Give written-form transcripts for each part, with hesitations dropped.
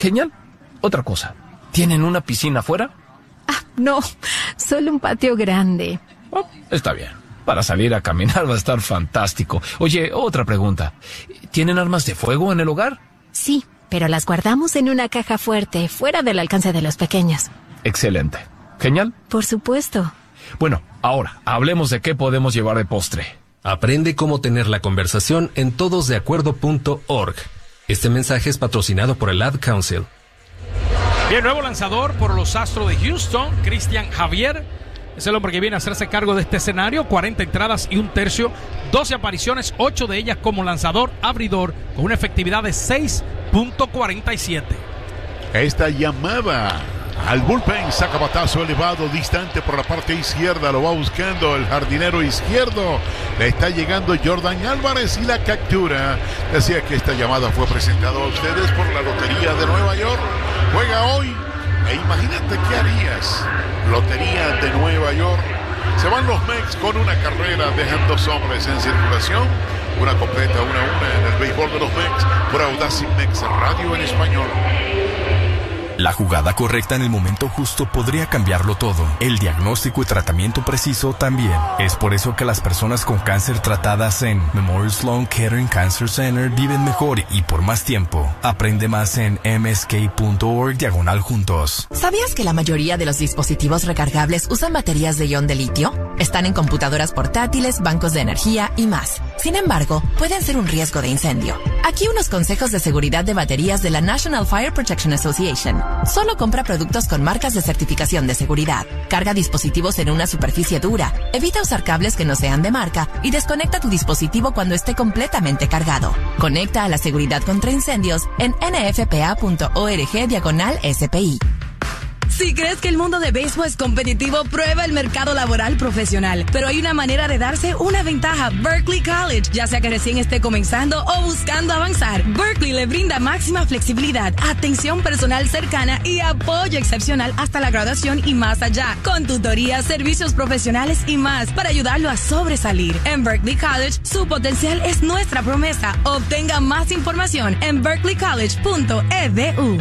Genial. Otra cosa. ¿Tienen una piscina afuera? No, solo un patio grande. Oh, está bien. Para salir a caminar va a estar fantástico. Oye, otra pregunta. ¿Tienen armas de fuego en el hogar? Sí, pero las guardamos en una caja fuerte, fuera del alcance de los pequeños. Excelente. ¿Genial? Por supuesto. Bueno, ahora, hablemos de qué podemos llevar de postre. Aprende cómo tener la conversación en todosdeacuerdo.org. Este mensaje es patrocinado por el Ad Council. Bien, nuevo lanzador por los Astros de Houston, Cristian Javier. Es el hombre que viene a hacerse cargo de este escenario. 40 entradas y un tercio, 12 apariciones, 8 de ellas como lanzador abridor, con una efectividad de 6.47. Esta llamada al bullpen, saca batazo elevado, distante por la parte izquierda, lo va buscando el jardinero izquierdo, le está llegando Jordan Álvarez y la captura. Decía que esta llamada fue presentada a ustedes por la Lotería de Nueva York. Juega hoy e imagínate qué harías. Lotería de Nueva York. Se van los Mets con una carrera, dejan 2 hombres en circulación, una completa, 1-1 en el béisbol de los Mets por Audacy Mex Radio en español. La jugada correcta en el momento justo podría cambiarlo todo. El diagnóstico y tratamiento preciso también. Es por eso que las personas con cáncer tratadas en Memorial Sloan Kettering Cancer Center viven mejor y por más tiempo. Aprende más en msk.org/juntos. ¿Sabías que la mayoría de los dispositivos recargables usan baterías de ion de litio? Están en computadoras portátiles, bancos de energía y más. Sin embargo, pueden ser un riesgo de incendio. Aquí unos consejos de seguridad de baterías de la National Fire Protection Association. Solo compra productos con marcas de certificación de seguridad. Carga dispositivos en una superficie dura. Evita usar cables que no sean de marca y desconecta tu dispositivo cuando esté completamente cargado. Conecta a la seguridad contra incendios en nfpa.org/SPI. Si crees que el mundo de béisbol es competitivo, prueba el mercado laboral profesional. Pero hay una manera de darse una ventaja. Berkeley College. Ya sea que recién esté comenzando o buscando avanzar, Berkeley le brinda máxima flexibilidad, atención personal cercana y apoyo excepcional hasta la graduación y más allá. Con tutorías, servicios profesionales y más para ayudarlo a sobresalir. En Berkeley College, su potencial es nuestra promesa. Obtenga más información en berkeleycollege.edu.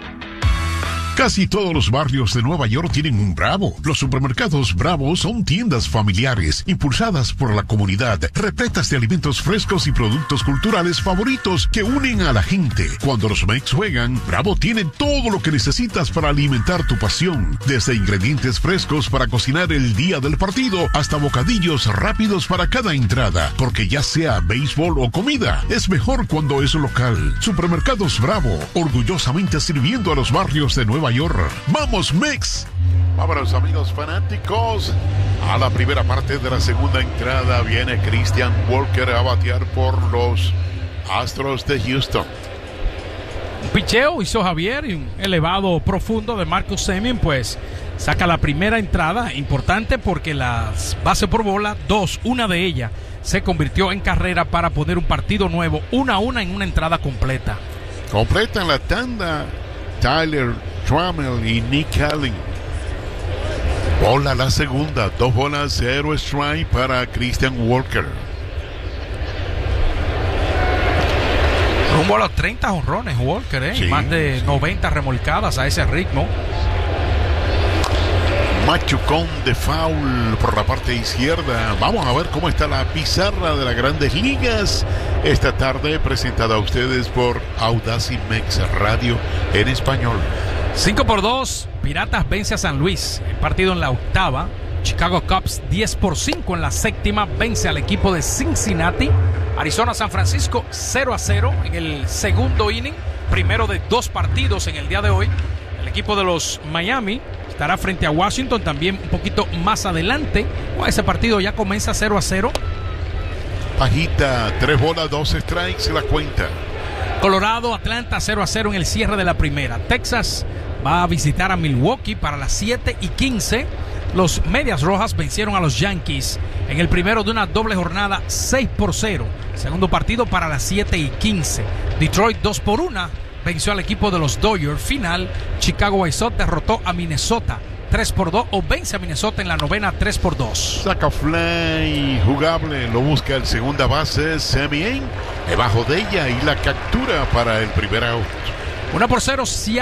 Casi todos los barrios de Nueva York tienen un Bravo. Los supermercados Bravo son tiendas familiares, impulsadas por la comunidad, repletas de alimentos frescos y productos culturales favoritos que unen a la gente. Cuando los Mets juegan, Bravo tiene todo lo que necesitas para alimentar tu pasión. Desde ingredientes frescos para cocinar el día del partido, hasta bocadillos rápidos para cada entrada. Porque ya sea béisbol o comida, es mejor cuando es local. Supermercados Bravo, orgullosamente sirviendo a los barrios de Nueva York. ¡Vamos, Mex! Vámonos, amigos fanáticos. A la primera parte de la segunda entrada viene Christian Walker a batear por los Astros de Houston. Un picheo hizo Javier y un elevado profundo de Marcus Semien, pues saca la primera entrada, importante porque las bases por bola, una de ellas se convirtió en carrera para poner un partido nuevo, 1-1 en una entrada completa. Completa en la tanda Tyler Trammell y Nick Allen. Bola la segunda, 2 bolas, 0 strike para Christian Walker. Rumbo a los 30 jonrones Walker, sí, más de sí. 90 remolcadas a ese ritmo. Machucón de foul por la parte izquierda. Vamos a ver cómo está la pizarra de las Grandes Ligas esta tarde, presentada a ustedes por Audacy Mex Radio en español. 5-2, Piratas vence a San Luis. El partido en la octava. Chicago Cubs 10-5 en la séptima. Vence al equipo de Cincinnati. Arizona San Francisco 0-0 en el segundo inning. Primero de 2 partidos en el día de hoy. El equipo de los Miami estará frente a Washington también un poquito más adelante. Ese partido ya comienza 0-0. Bajita, 3 bolas, 2 strikes la cuenta. Colorado, Atlanta 0-0 en el cierre de la primera. Texas va a visitar a Milwaukee para las 7:15. Los Medias Rojas vencieron a los Yankees en el primero de una doble jornada 6-0. Segundo partido para las 7:15. Detroit 2-1 venció al equipo de los Dodgers. Final, Chicago White Sox derrotó a Minnesota 3-2 o vence a Minnesota en la novena 3-2. Saca fly jugable, lo busca el segunda base Semien, debajo de ella y la captura para el primer out. 1-0.